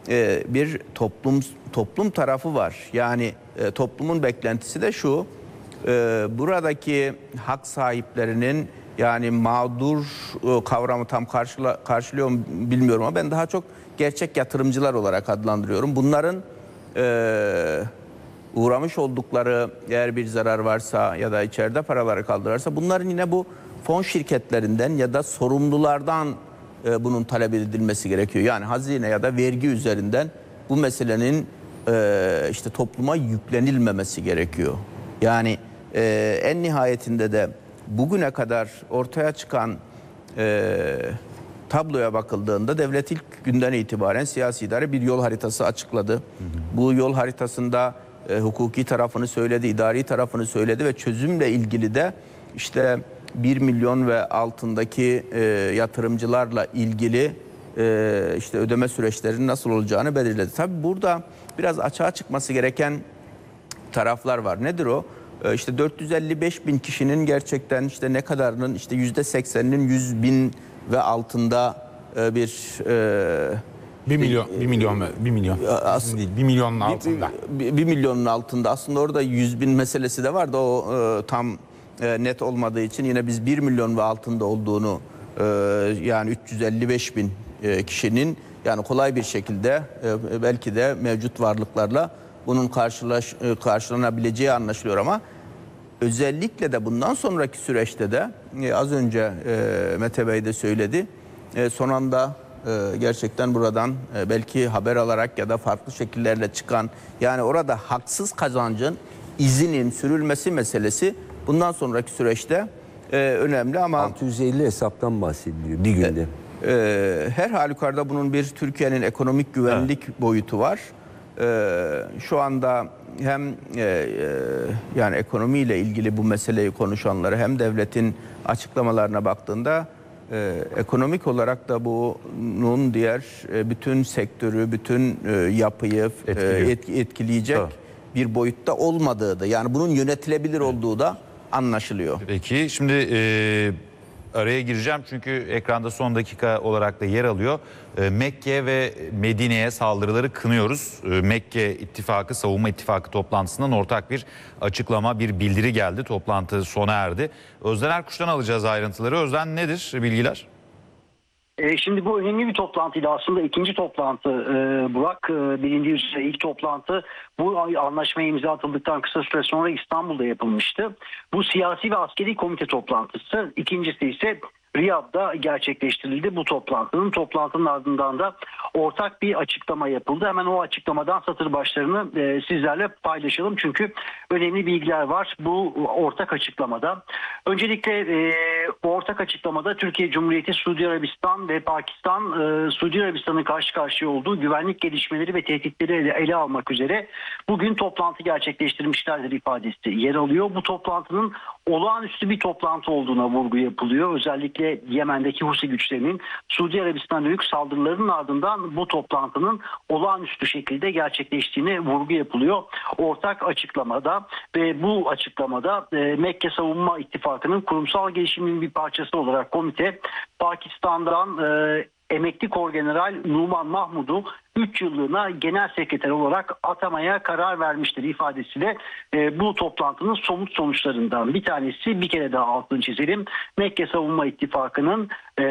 bir toplum tarafı var. Yani toplumun beklentisi de şu: buradaki hak sahiplerinin, yani mağdur kavramı tam karşılıyor mu bilmiyorum ama ben daha çok gerçek yatırımcılar olarak adlandırıyorum. Bunların uğramış oldukları, eğer bir zarar varsa ya da içeride paraları kaldırırsa, bunların yine bu fon şirketlerinden ya da sorumlulardan bunun talep edilmesi gerekiyor. Yani hazine ya da vergi üzerinden bu meselenin işte topluma yüklenilmemesi gerekiyor. Yani en nihayetinde de bugüne kadar ortaya çıkan tabloya bakıldığında devlet ilk günden itibaren siyasi idare bir yol haritası açıkladı. Bu yol haritasında hukuki tarafını söyledi, idari tarafını söyledi ve çözümle ilgili de işte 1 milyon ve altındaki yatırımcılarla ilgili işte ödeme süreçlerinin nasıl olacağını belirledi. Tabii burada biraz açığa çıkması gereken taraflar var. Nedir o? İşte 455 bin kişinin gerçekten işte ne kadarının, işte %80'inin 100 bin ve altında bir 1 milyon aslında değil, 1 milyonun altında. 1 milyonun altında. Aslında orada 100 bin meselesi de var da o tam net olmadığı için yine biz 1 milyon ve altında olduğunu, yani 355 bin kişinin yani kolay bir şekilde belki de mevcut varlıklarla bunun karşılanabileceği anlaşılıyor ama özellikle de bundan sonraki süreçte de az önce Mete Bey de söyledi, son anda gerçekten buradan belki haber alarak ya da farklı şekillerle çıkan, yani orada haksız kazancın izinin sürülmesi meselesi bundan sonraki süreçte önemli ama 650 hesaptan bahsediliyor bir günde. Her halükarda bunun bir Türkiye'nin ekonomik güvenlik boyutu var. Şu anda hem yani ekonomiyle ilgili bu meseleyi konuşanları hem devletin açıklamalarına baktığında ekonomik olarak da bunun diğer bütün sektörü, bütün yapıyı etkileyecek bir boyutta olmadığı da, yani bunun yönetilebilir olduğu da anlaşılıyor. Peki şimdi araya gireceğim çünkü ekranda son dakika olarak da yer alıyor. Mekke ve Medine'ye saldırıları kınıyoruz. Mekke İttifakı, Savunma İttifakı toplantısından ortak bir açıklama, bir bildiri geldi. Toplantı sona erdi. Özden Erkuş'tan alacağız ayrıntıları. Özden, nedir bilgiler? Şimdi bu önemli bir toplantıydı. Aslında ikinci toplantı Burak. Bilindiği üzere ilk toplantı bu anlaşmaya imza atıldıktan kısa süre sonra İstanbul'da yapılmıştı. Bu siyasi ve askeri komite toplantısı. İkincisi ise Riyad'da gerçekleştirildi bu toplantının ardından da ortak bir açıklama yapıldı. Hemen o açıklamadan satır başlarını sizlerle paylaşalım. Çünkü önemli bilgiler var bu ortak açıklamada. Öncelikle ortak açıklamada Türkiye Cumhuriyeti, Suudi Arabistan ve Pakistan, Suudi Arabistan'ın karşı karşıya olduğu güvenlik gelişmeleri ve tehditleri ele almak üzere bugün toplantı gerçekleştirmişlerdir ifadesi yer alıyor. Bu toplantının olağanüstü bir toplantı olduğuna vurgu yapılıyor. Özellikle Yemen'deki Husi güçlerinin Suudi Arabistan'a yönelik saldırılarının ardından bu toplantının olağanüstü şekilde gerçekleştiğine vurgu yapılıyor ortak açıklamada. Ve bu açıklamada Mekke Savunma İttifakı'nın kurumsal gelişiminin bir parçası olarak komite Pakistan'dan emekli Korgeneral Numan Mahmud'u 3 yıllığına genel sekreter olarak atamaya karar vermiştir ifadesiyle bu toplantının somut sonuçlarından bir tanesi. Bir kere daha altını çizelim. Mekke Savunma İttifakı'nın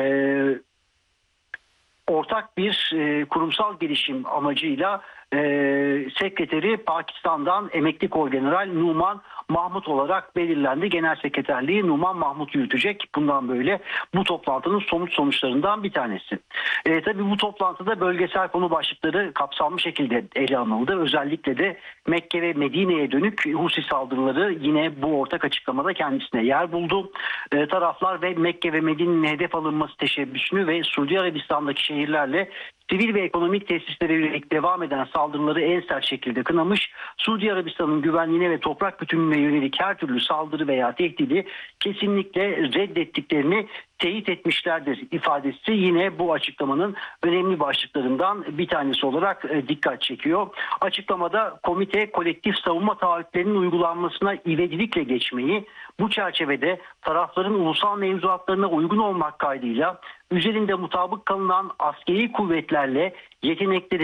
ortak bir kurumsal gelişim amacıyla sekreteri Pakistan'dan emekli Korgeneral Numan Mahmud olarak belirlendi. Genel sekreterliği Numan Mahmud yürütecek. Bundan böyle bu toplantının somut sonuçlarından bir tanesi. Tabii bu toplantıda bölgesel konu başlıkları kapsamlı şekilde ele alındı. Özellikle de Mekke ve Medine'ye dönük Husi saldırıları yine bu ortak açıklamada kendisine yer buldu. Taraflar ve Mekke ve Medine'nin hedef alınması teşebbüsünü ve Suudi Arabistan'daki şehirlerle sivil ve ekonomik tesislere yönelik devam eden saldırıları en sert şekilde kınamış, Suudi Arabistan'ın güvenliğine ve toprak bütünlüğüne yönelik her türlü saldırı veya tehdidi kesinlikle reddettiklerini teyit etmişlerdir ifadesi yine bu açıklamanın önemli başlıklarından bir tanesi olarak dikkat çekiyor. Açıklamada komite kolektif savunma taahhütlerinin uygulanmasına ivedilikle geçmeyi, bu çerçevede tarafların ulusal mevzuatlarına uygun olmak kaydıyla üzerinde mutabık kalınan askeri kuvvetlerle yetenekleri